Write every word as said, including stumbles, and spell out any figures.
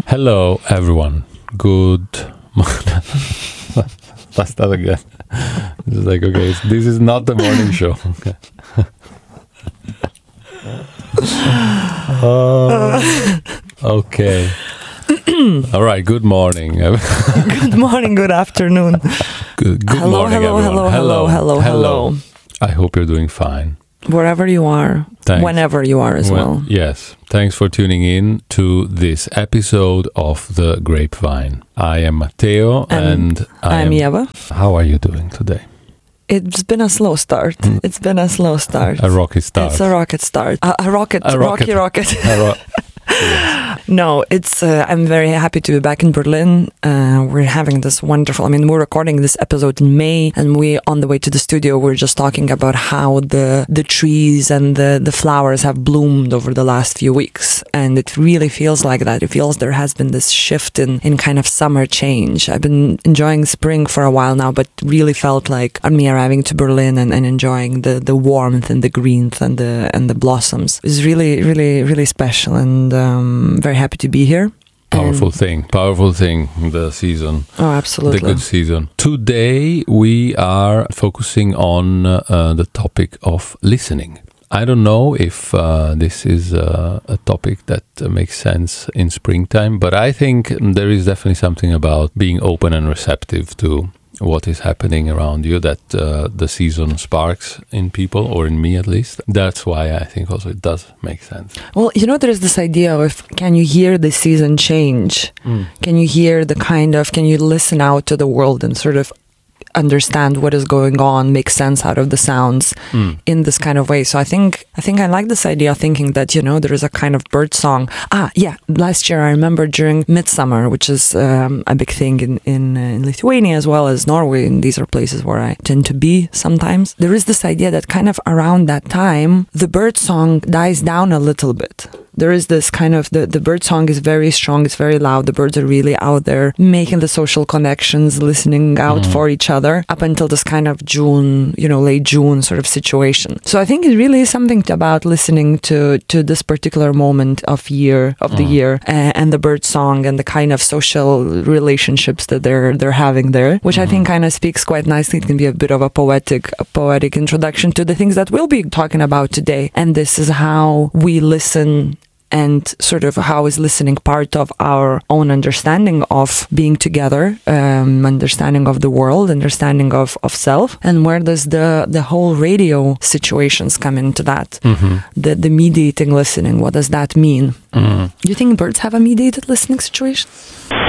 Hello, everyone. Good morning. Let's start again. It's like, okay, this is not the morning show. Okay. uh, okay. All right. Good morning. Good morning. Good afternoon. Good, good hello, morning, hello, everyone. hello, hello, hello, hello. I hope you're doing fine. Wherever you are, Thanks. whenever you are as well. well. Yes. Thanks for tuning in to this episode of The Grapevine. I am Matteo and, and I I'm am Eva. How are you doing today? It's been a slow start. Mm. It's been a slow start. A rocky start. It's a rocket start. A, a rocket. A rocket. Rocky rocket. A ro- yes. No, it's. Uh, I'm very happy to be back in Berlin. Uh, we're having this wonderful. I mean, we're recording this episode in May, and we on the way to the studio. We're just talking about how the the trees and the the flowers have bloomed over the last few weeks, and it really feels like that. It feels there has been this shift in in kind of summer change. I've been enjoying spring for a while now, but really felt like me arriving to Berlin and, and enjoying the the warmth and the greens and the and the blossoms. It was really, really, really special, and um, very happy to be here. Powerful and thing, powerful thing, the season. Oh, absolutely. The good season. Today we are focusing on uh, the topic of listening. I don't know if uh, this is uh, a topic that uh, makes sense in springtime, but I think there is definitely something about being open and receptive to what is happening around you that uh, the season sparks in people, or in me at least. That's why I think also it does make sense. Well, you know, there's this idea of, can you hear the season change? Mm. Can you hear the kind of, can you listen out to the world and sort of understand what is going on, make sense out of the sounds mm. in this kind of way. So I think I think I like this idea of thinking that, you know, there is a kind of bird song. Ah, yeah, last year I remember during Midsummer, which is um, a big thing in, in, uh, in Lithuania as well as Norway, and these are places where I tend to be sometimes. There is this idea that kind of around that time, the bird song dies down a little bit. There is this kind of, the, the bird song is very strong, it's very loud, the birds are really out there making the social connections, listening out mm. for each other up until this kind of June, you know, late June sort of situation. So I think it really is something about listening to, to this particular moment of year, of mm. the year, uh, and the bird song and the kind of social relationships that they're they're having there, which mm. I think kind of speaks quite nicely. It can be a bit of a poetic, a poetic introduction to the things that we'll be talking about today. And this is how we listen, and sort of how is listening part of our own understanding of being together, um, understanding of the world, understanding of, of self, and where does the, the whole radio situations come into that? Mm-hmm. The, the mediating listening, what does that mean? Mm-hmm. Do you think birds have a mediated listening situation?